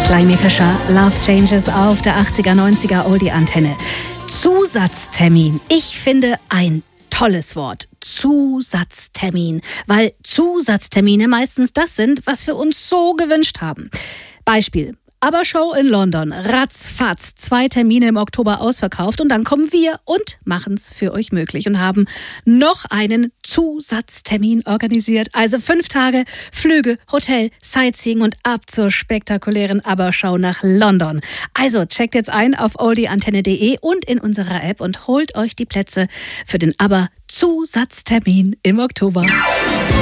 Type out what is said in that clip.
Climie Fischer, Love Changes auf der 80er, 90er Oldie-Antenne. Zusatztermin. Ich finde ein tolles Wort. Zusatztermin. Weil Zusatztermine meistens das sind, was wir uns so gewünscht haben. Beispiel. ABBA-Show in London. Ratzfatz. 2 Termine im Oktober ausverkauft. Und dann kommen wir und machen es für euch möglich und haben noch einen Zusatztermin organisiert. Also 5 Tage, Flüge, Hotel, Sightseeing und ab zur spektakulären ABBA-Show nach London. Also checkt jetzt ein auf oldieantenne.de und in unserer App und holt euch die Plätze für den ABBA-Zusatztermin im Oktober.